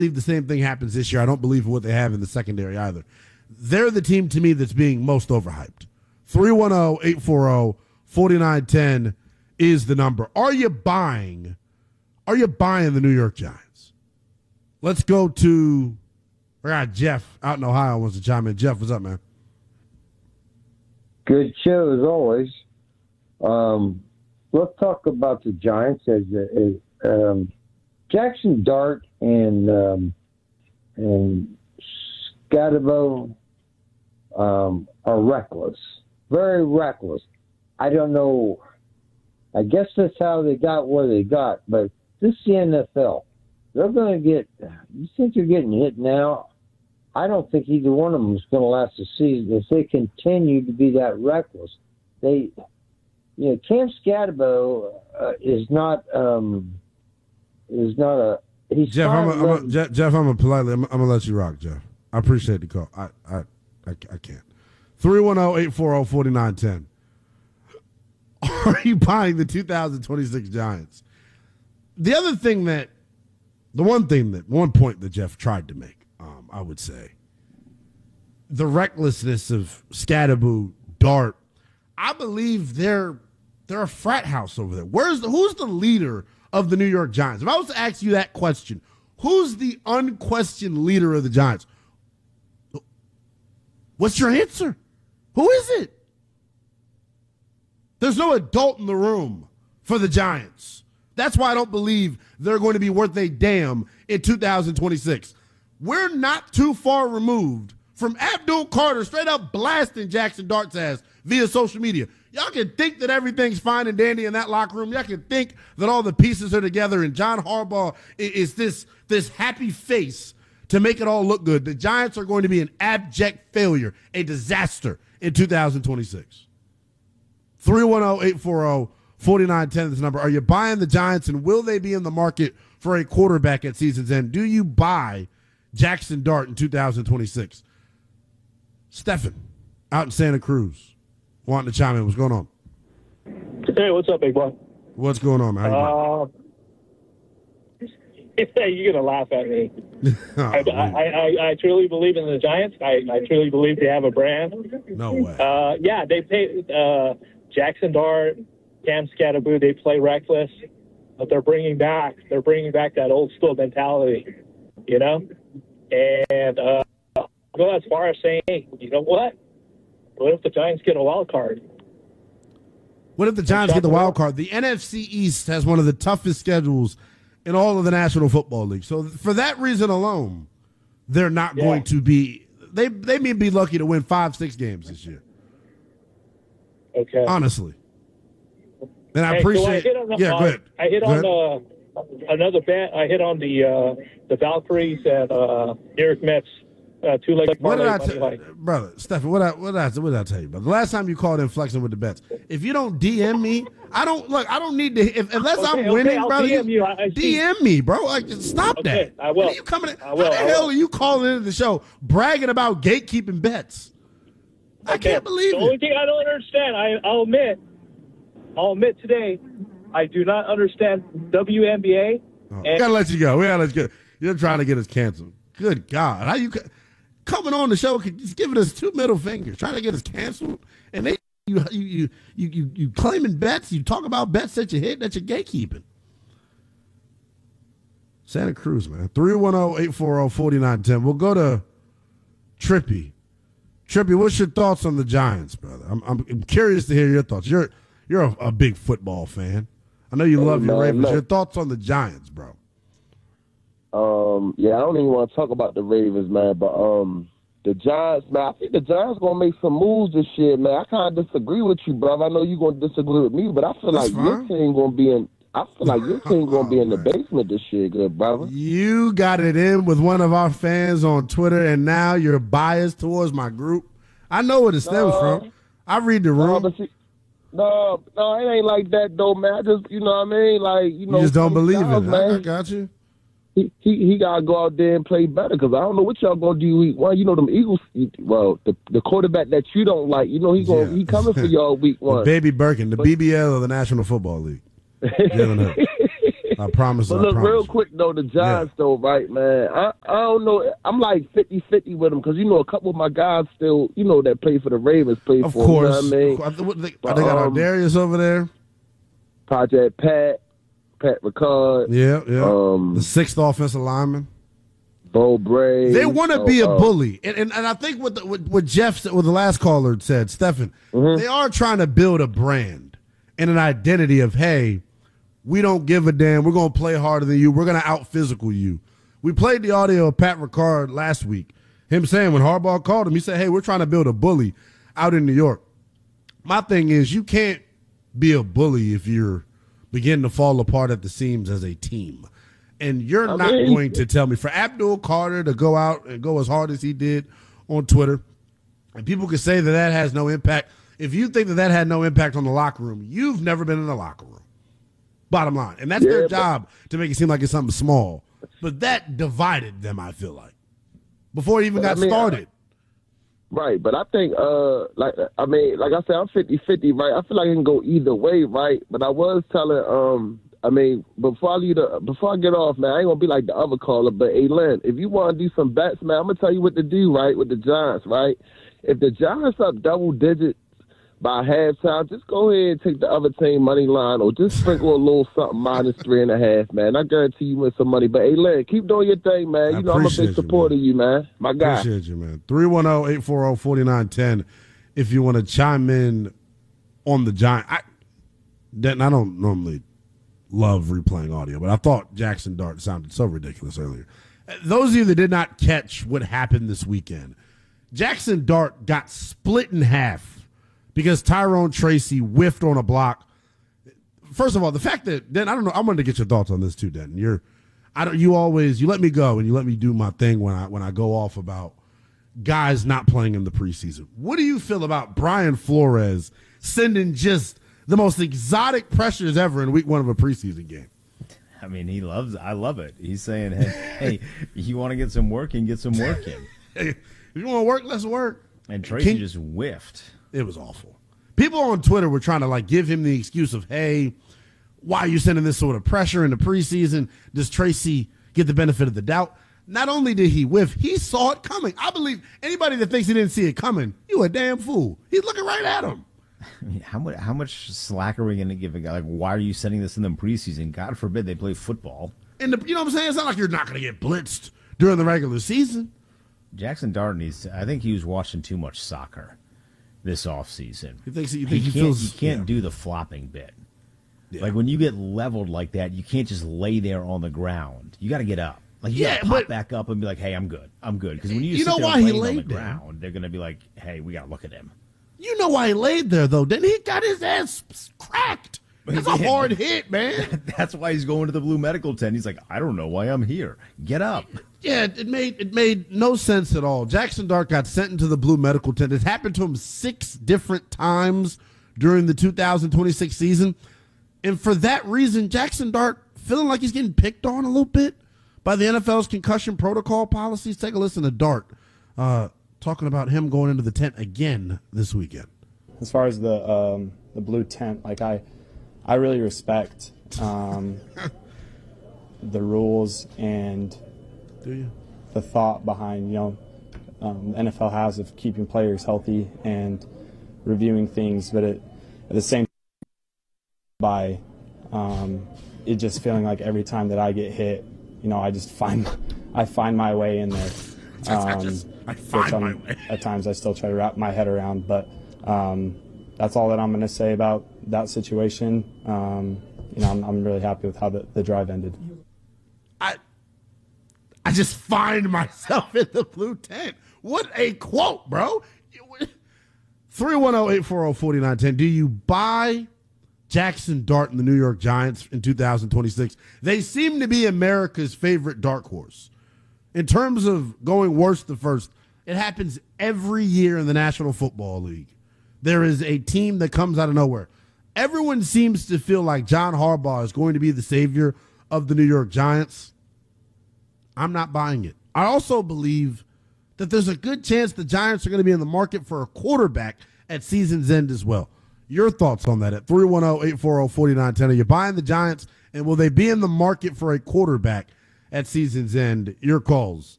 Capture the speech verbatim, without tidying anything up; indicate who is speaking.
Speaker 1: believe the same thing happens this year. I don't believe in what they have in the secondary either. They're the team to me that's being most overhyped. three one zero, eight four zero, four nine one zero is the number. Are you buying? Are you buying the New York Giants? Let's go to, I got Jeff out in Ohio wants to chime in. Jeff, what's up, man?
Speaker 2: Good show as always. Um, let's talk about the Giants as, as um, Jackson Dart and um, and Scatterbo um, are reckless, very reckless. I don't know. I guess that's how they got where they got, but this is the N F L. They're going to get. You think they're getting hit now? I don't think either one of them is going to last the season if they continue to be that reckless. They, you know, Cam Scatterbo uh, is not um, is not a. He's
Speaker 1: Jeff, I'm a, I'm a, Jeff, Jeff, I'm a politely. I'm, I'm gonna let you rock, Jeff. I appreciate the call. I I I, I can't. three one zero, eight four zero, four nine one zero. Are you buying the two thousand twenty-six Giants? The other thing that, the one thing that, one point that Jeff tried to make, um, I would say, the recklessness of Scatterbo, Dart. I believe they're they're a frat house over there. Where's the, who's the leader of the New York Giants? If I was to ask you that question, who's the unquestioned leader of the Giants? What's your answer? Who is it? There's no adult in the room for the Giants. That's why I don't believe they're going to be worth a damn in two thousand twenty-six. We're not too far removed from Abdul Carter straight up blasting Jackson Dart's ass via social media. Y'all can think that everything's fine and dandy in that locker room. Y'all can think that all the pieces are together and John Harbaugh is this, this happy face to make it all look good. The Giants are going to be an abject failure, a disaster in two thousand twenty-six. three one zero, eight four zero, four nine one zero is the number. Are you buying the Giants, and will they be in the market for a quarterback at season's end? Do you buy Jackson Dart in two thousand twenty-six? Stephen, out in Santa Cruz, wanting to chime in. What's going on?
Speaker 3: Hey, what's up, big boy?
Speaker 1: What's going on, man? How
Speaker 3: you uh, you're going to laugh at me.
Speaker 1: oh,
Speaker 3: I, I, I, I truly believe in the Giants. I, I truly believe they have a brand.
Speaker 1: No way.
Speaker 3: Uh, yeah, they pay uh, Jackson Dart, Cam Scatterbo, they play reckless, but they're bringing back they're bringing back that old school mentality, you know. And uh, I'll go as far as saying, hey, you know what? What if the Giants get a wild card?
Speaker 1: What if the Giants get the wild card? The N F C East has one of the toughest schedules in all of the National Football League. So for that reason alone, they're not yeah. going to be they they may be lucky to win five, six games this year.
Speaker 3: Okay.
Speaker 1: Honestly. And I
Speaker 3: hey,
Speaker 1: appreciate
Speaker 3: so I hit on the,
Speaker 1: Yeah,
Speaker 3: uh,
Speaker 1: go ahead.
Speaker 3: I hit
Speaker 1: go
Speaker 3: on
Speaker 1: ahead.
Speaker 3: uh, another band. I hit on the uh, the Valkyries and uh, Eric Metz. Uh, two leg
Speaker 1: what did I
Speaker 3: tell
Speaker 1: tell brother, Stephen, what did I, what did I, what did I tell you, brother? The last time you called in flexing with the bets, if you don't D M me, I don't, look, I don't need to, if, unless
Speaker 3: okay,
Speaker 1: I'm
Speaker 3: okay,
Speaker 1: winning,
Speaker 3: I'll
Speaker 1: brother,
Speaker 3: D M you. I, I
Speaker 1: D M me, bro. Like, stop
Speaker 3: okay,
Speaker 1: that.
Speaker 3: I will.
Speaker 1: Are you coming in,
Speaker 3: I will,
Speaker 1: how the
Speaker 3: I
Speaker 1: hell
Speaker 3: will.
Speaker 1: are you calling into the show bragging about gatekeeping bets? I
Speaker 3: okay.
Speaker 1: can't believe
Speaker 3: the
Speaker 1: it.
Speaker 3: The only thing I don't understand, I, I'll admit, I'll admit today, I do not understand W N B A.
Speaker 1: Oh, we gotta let you go. We gotta let you go. You're trying to get us canceled. Good God. How you coming on the show, just giving us two middle fingers, trying to get us canceled, and they you you you you you, you claiming bets, you talk about bets that you hit, that you're gatekeeping. Santa Cruz, man. three one zero, eight four zero, four nine one zero. We'll go to Trippy. Trippy, what's your thoughts on the Giants, brother? I'm I'm, I'm curious to hear your thoughts. You're you're a, a big football fan. I know you love
Speaker 2: hey,
Speaker 1: your
Speaker 2: man,
Speaker 1: Ravens.
Speaker 2: look.
Speaker 1: Your thoughts on the Giants, bro?
Speaker 2: Um, yeah, I don't even want to talk about the Ravens, man, but um, the Giants, man, I think the Giants gonna make some moves this year, man. I kind of disagree with you, brother. I know you gonna disagree with me, but I feel
Speaker 1: That's
Speaker 2: like
Speaker 1: fine.
Speaker 2: your team gonna be in. I feel like your team gonna be in the
Speaker 1: Oh, man.
Speaker 2: basement this year, good brother.
Speaker 1: You got it in with one of our fans on Twitter, and now you're biased towards my group. I know where it stems
Speaker 2: No.
Speaker 1: from. I read the
Speaker 2: No,
Speaker 1: room.
Speaker 2: but see, no, no, it ain't like that though, man. I just, you know what I mean? Like, you know,
Speaker 1: You just don't
Speaker 2: some
Speaker 1: believe
Speaker 2: guys,
Speaker 1: it.
Speaker 2: man.
Speaker 1: I got you.
Speaker 2: He, he he gotta go out there and play better because I don't know what y'all gonna do week one. You know them Eagles. Well, the the quarterback that you don't like, you know he going
Speaker 1: Yeah.
Speaker 2: he coming for y'all week
Speaker 1: The
Speaker 2: one.
Speaker 1: Baby Birkin, the B B L of the National Football League. Jalen Hurts. I promise.
Speaker 4: But
Speaker 1: I
Speaker 4: look,
Speaker 1: promise
Speaker 4: real
Speaker 1: you.
Speaker 4: quick, though, the Giants,
Speaker 1: Yeah.
Speaker 4: though, right, man? I, I don't know. I'm like fifty-fifty with them because, you know, a couple of my guys still, you know, that play for the Ravens play
Speaker 1: Of
Speaker 4: for
Speaker 1: course.
Speaker 4: them. You know what I
Speaker 1: Of
Speaker 4: mean?
Speaker 1: course. I think,
Speaker 4: But,
Speaker 1: they got
Speaker 4: um,
Speaker 1: Ardarius over there.
Speaker 4: Project Pat, Pat Ricard,
Speaker 1: Yeah, yeah.
Speaker 4: um,
Speaker 1: the sixth offensive lineman.
Speaker 4: Bo Bray.
Speaker 1: They want to
Speaker 4: oh,
Speaker 1: be a
Speaker 4: uh,
Speaker 1: bully, and, and and I think what the, what, what Jeff said, what the last caller said, Stephen,
Speaker 4: Mm-hmm.
Speaker 1: they are trying to build a brand and an identity of, hey, we don't give a damn. We're going to play harder than you. We're going to out physical you. We played the audio of Pat Ricard last week. Him saying when Harbaugh called him, he said, hey, we're trying to build a bully out in New York. My thing is, you can't be a bully if you're beginning to fall apart at the seams as a team. And you're
Speaker 4: I
Speaker 1: not
Speaker 4: mean-
Speaker 1: going to tell me for Abdul Carter to go out and go as hard as he did on Twitter, and people can say that that has no impact. If you think that that had no impact on the locker room, you've never been in the locker room. Bottom line. And that's
Speaker 4: Yeah,
Speaker 1: their
Speaker 4: but-
Speaker 1: job to make it seem like it's something small. But that divided them, I feel like, before it even got
Speaker 4: I mean,
Speaker 1: started.
Speaker 4: Right, but I think, uh, like I mean, like I said, I'm fifty-fifty, right? I feel like it can go either way, right? But I was telling, um, I mean, before I leave the, before I get off, man, I ain't gonna be like the other caller, but hey, Len, if you want to do some bets, man, I'm gonna tell you what to do, right, with the Giants, right? If the Giants up double digits by halftime, just go ahead and take the other team money line, or just sprinkle a little something minus three and a half, man. I guarantee you win some money. But hey, Len, keep doing your thing, man.
Speaker 1: I
Speaker 4: You know I'm a
Speaker 1: appreciate
Speaker 4: big
Speaker 1: you,
Speaker 4: supporter of you, man. My guy.
Speaker 1: Appreciate you, man. three one zero, eight four zero, four nine one zero if you want to chime in on the Giant. I, Denton, I don't normally love replaying audio, but I thought Jackson Dart sounded so ridiculous earlier. Those of you that did not catch what happened this weekend, Jackson Dart got split in half because Tyrone Tracy whiffed on a block. First of all, the fact that Den, I don't know, I wanted to get your thoughts on this too, Den. You're, I don't, you always you let me go and you let me do my thing when I when I go off about guys not playing in the preseason. What do you feel about Brian Flores sending just the most exotic pressures ever in week one of a preseason game?
Speaker 5: I mean, he loves. I love it. He's saying, "Hey, hey you want to get some work in? Get some work in."
Speaker 1: Hey, if you want to work, let's work.
Speaker 5: And Tracy
Speaker 1: Can-
Speaker 5: just whiffed.
Speaker 1: It was awful. People on Twitter were trying to like give him the excuse of, hey, why are you sending this sort of pressure in the preseason? Does Tracy get the benefit of the doubt? Not only did he whiff, he saw it coming. I believe anybody that thinks he didn't see it coming, you a damn fool. He's looking right at him.
Speaker 5: I mean, how much? How much slack are we going to give a guy? Like, why are you sending this in the preseason? God forbid they play football.
Speaker 1: And the, you know what I'm saying? It's not like you're not going to get blitzed during the regular season.
Speaker 5: Jackson Dart needs. To, I think he was watching too much soccer this offseason.
Speaker 1: He thinks he,
Speaker 5: He,
Speaker 1: think he,
Speaker 5: can't.
Speaker 1: feels
Speaker 5: you can't
Speaker 1: yeah.
Speaker 5: do the flopping bit.
Speaker 1: Yeah.
Speaker 5: Like when you get leveled like that, you can't just lay there on the ground. You got to get up. Like you
Speaker 1: Yeah,
Speaker 5: got to pop
Speaker 1: but-
Speaker 5: back up and be like, "Hey, I'm good. I'm good." Because when you,
Speaker 1: You
Speaker 5: sit
Speaker 1: know
Speaker 5: there
Speaker 1: why he
Speaker 5: laying on the
Speaker 1: laid there?
Speaker 5: ground, they're going to be like, "Hey, we got to look at him."
Speaker 1: You know why he laid there, though. Then he got his ass cracked. That's a
Speaker 5: Yeah.
Speaker 1: hard hit, man.
Speaker 5: That's why he's going to the blue medical tent. He's like, "I don't know why I'm here. Get up."
Speaker 1: Yeah, it made it made no sense at all. Jackson Dart got sent into the blue medical tent. It happened to him six different times during the two thousand twenty-six season. And for that reason, Jackson Dart feeling like he's getting picked on a little bit by the N F L's concussion protocol policies. Take a listen to Dart uh, talking about him going into the tent again this weekend.
Speaker 6: As far as the um, the blue tent, like I, I really respect um, the rules and
Speaker 1: Do you?
Speaker 6: the thought behind, you know, um, the N F L has of keeping players healthy and reviewing things, but it, at the same time, by um, it just feeling like every time that I get hit, you know, I just find I find my way in there.
Speaker 1: I
Speaker 6: Um,
Speaker 1: just I
Speaker 6: which
Speaker 1: find
Speaker 6: I'm-
Speaker 1: my way.
Speaker 6: At times I still try to wrap my head around, but um, that's all that I'm going to say about that situation. Um, you know, I'm, I'm really happy with how the, the drive ended.
Speaker 1: I I just find myself in the blue tent. What a quote, bro. three one zero, eight four zero, four nine one zero. Do you buy Jackson Dart and the New York Giants in two thousand twenty-six? They seem to be America's favorite dark horse. In terms of going worst to first, it happens every year in the National Football League. There is a team that comes out of nowhere. Everyone seems to feel like John Harbaugh is going to be the savior of the New York Giants. I'm not buying it. I also believe that there's a good chance the Giants are going to be in the market for a quarterback at season's end as well. Your thoughts on that at three one zero, eight four zero, four nine one zero. Are you buying the Giants And will they be in the market for a quarterback at season's end? Your calls